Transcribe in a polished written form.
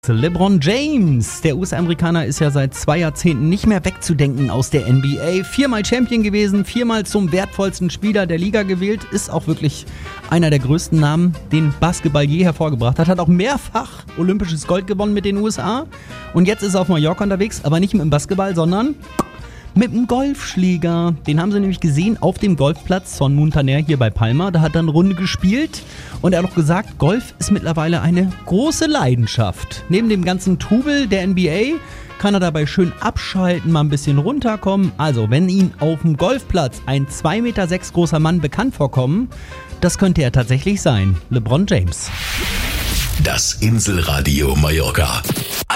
LeBron James, der US-Amerikaner, ist ja seit 2 Jahrzehnten nicht mehr wegzudenken aus der NBA. 4-mal Champion gewesen, 4-mal zum wertvollsten Spieler der Liga gewählt. Ist auch wirklich einer der größten Namen, den Basketball je hervorgebracht hat. Hat auch mehrfach olympisches Gold gewonnen mit den USA. Und jetzt ist er auf Mallorca unterwegs, aber nicht mit dem Basketball, sondern mit dem Golfschläger. Den haben sie nämlich gesehen auf dem Golfplatz von Muntaner hier bei Palma. Da hat er eine Runde gespielt und er hat auch gesagt, Golf ist mittlerweile eine große Leidenschaft. Neben dem ganzen Trubel der NBA kann er dabei schön abschalten, mal ein bisschen runterkommen. Also, wenn Ihnen auf dem Golfplatz ein 2,6 Meter großer Mann bekannt vorkommen, das könnte er tatsächlich sein. LeBron James. Das Inselradio Mallorca.